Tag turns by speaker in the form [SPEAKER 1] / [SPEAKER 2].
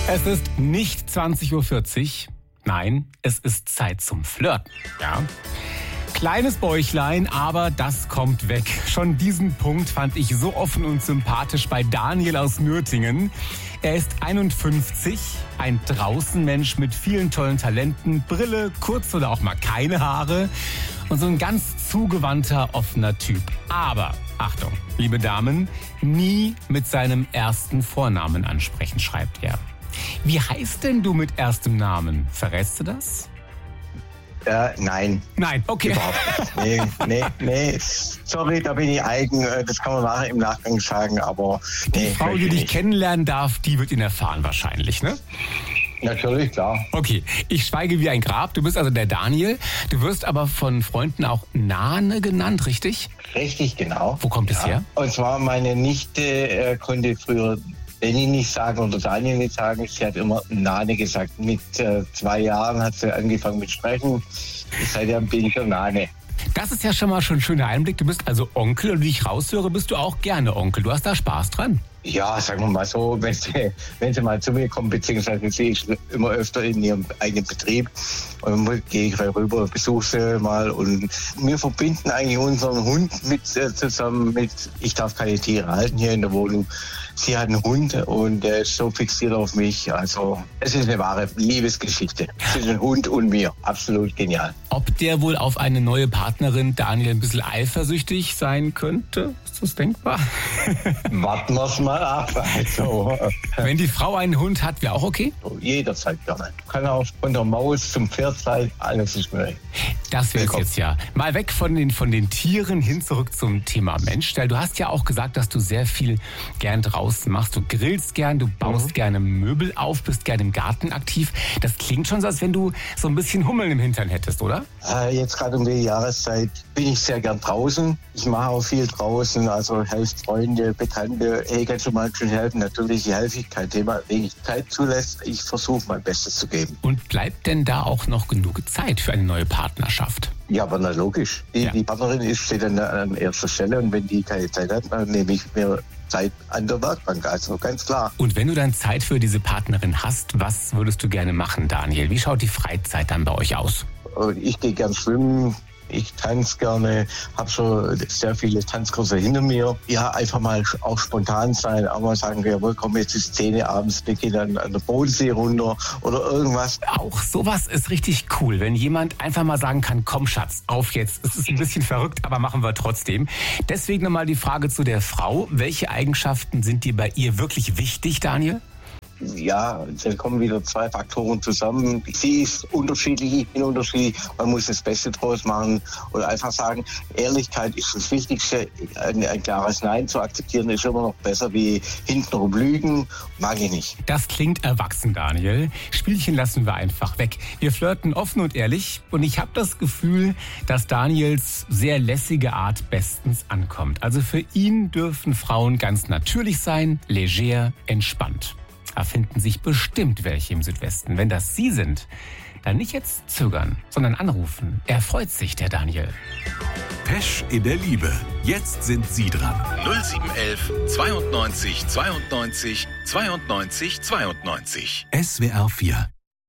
[SPEAKER 1] Es ist nicht 20:40 Uhr. Nein, es ist Zeit zum Flirten. Ja. Kleines Bäuchlein, aber das kommt weg. Schon diesen Punkt fand ich so offen und sympathisch bei Daniel aus Nürtingen. Er ist 51, ein Draußenmensch mit vielen tollen Talenten, Brille, kurz oder auch mal keine Haare und so ein ganz zugewandter, offener Typ. Aber, Achtung, liebe Damen, nie mit seinem ersten Vornamen ansprechen, schreibt er. Wie heißt denn du mit erstem Namen? Verrätst du das?
[SPEAKER 2] Nein.
[SPEAKER 1] Nein, okay.
[SPEAKER 2] Überhaupt nicht. Nee. Sorry, da bin ich eigen. Das kann man nachher im Nachgang sagen, aber
[SPEAKER 1] Die Frau, die dich kennenlernen darf, die wird ihn erfahren wahrscheinlich, ne?
[SPEAKER 2] Natürlich, klar.
[SPEAKER 1] Okay, ich schweige wie ein Grab. Du bist also der Daniel. Du wirst aber von Freunden auch Nane genannt, richtig?
[SPEAKER 2] Richtig, genau.
[SPEAKER 1] Wo kommt es her?
[SPEAKER 2] Und zwar meine Nichte konnte früher Benny nicht sagen oder Daniel nicht sagen. Sie hat immer Nane gesagt. Mit 2 Jahren hat sie angefangen mit Sprechen. Seitdem bin ich der Nane.
[SPEAKER 1] Das ist ja schon mal ein schöner Einblick. Du bist also Onkel und wie ich raushöre, bist du auch gerne Onkel. Du hast da Spaß dran.
[SPEAKER 2] Ja, sagen wir mal so, wenn sie mal zu mir kommt, beziehungsweise sie ist immer öfter in ihrem eigenen Betrieb und dann gehe ich rüber, besuche sie mal und wir verbinden eigentlich unseren Hund zusammen mit, ich darf keine Tiere halten hier in der Wohnung. Sie hat einen Hund und der ist so fixiert auf mich. Also es ist eine wahre Liebesgeschichte zwischen Hund und mir. Absolut genial.
[SPEAKER 1] Ob der wohl auf eine neue Partnerin, Daniel, ein bisschen eifersüchtig sein könnte? Ist das denkbar?
[SPEAKER 2] Warten wir es mal ab. Also,
[SPEAKER 1] Wenn die Frau einen Hund hat, wäre auch okay?
[SPEAKER 2] jederzeit gerne. Kann auch von der Maus zum Pferd sein. Alles ist möglich.
[SPEAKER 1] Das wäre jetzt ja. Mal weg von den Tieren hin zurück zum Thema Mensch. Weil du hast ja auch gesagt, dass du sehr viel gern draußen machst. Du grillst gern, du baust gerne Möbel auf, bist gern im Garten aktiv. Das klingt schon so, als wenn du so ein bisschen Hummeln im Hintern hättest, oder?
[SPEAKER 2] Jetzt gerade um die Jahreszeit bin ich sehr gern draußen. Ich mache auch viel draußen, also helfe Freunde, Bekannte. Hey, kannst du mal schön helfen? Natürlich helfe ich, kein Thema. Wenn ich Zeit zulässt, ich versuche mein Bestes zu geben.
[SPEAKER 1] Und bleibt denn da auch noch genug Zeit für eine neue Partnerschaft?
[SPEAKER 2] Ja, aber na logisch. Die Partnerin steht dann an erster Stelle und wenn die keine Zeit hat, dann nehme ich mir Zeit an der Werkbank, also ganz klar.
[SPEAKER 1] Und wenn du dann Zeit für diese Partnerin hast, was würdest du gerne machen, Daniel? Wie schaut die Freizeit dann bei euch aus?
[SPEAKER 2] Ich gehe gern schwimmen, ich tanze gerne, habe schon sehr viele Tanzkurse hinter mir. Ja, einfach mal auch spontan sein, auch mal sagen, jawohl, komm, jetzt ist 10 Uhr abends, wir gehen dann an der Bodensee runter oder irgendwas.
[SPEAKER 1] Auch sowas ist richtig cool, wenn jemand einfach mal sagen kann, komm Schatz, auf jetzt. Es ist ein bisschen verrückt, aber machen wir trotzdem. Deswegen nochmal die Frage zu der Frau. Welche Eigenschaften sind dir bei ihr wirklich wichtig, Daniel?
[SPEAKER 2] Ja, da kommen wieder 2 Faktoren zusammen. Sie ist unterschiedlich, ich bin unterschiedlich. Man muss das Beste draus machen und einfach sagen, Ehrlichkeit ist das Wichtigste. Ein klares Nein zu akzeptieren ist immer noch besser wie hintenrum lügen. Mag ich nicht.
[SPEAKER 1] Das klingt erwachsen, Daniel. Spielchen lassen wir einfach weg. Wir flirten offen und ehrlich und ich habe das Gefühl, dass Daniels sehr lässige Art bestens ankommt. Also für ihn dürfen Frauen ganz natürlich sein, leger, entspannt. Da finden sich bestimmt welche im Südwesten. Wenn das Sie sind, dann nicht jetzt zögern, sondern anrufen. Er freut sich, der Daniel.
[SPEAKER 3] Pesch in der Liebe. Jetzt sind Sie dran. 0711 92 92 92 92. SWR 4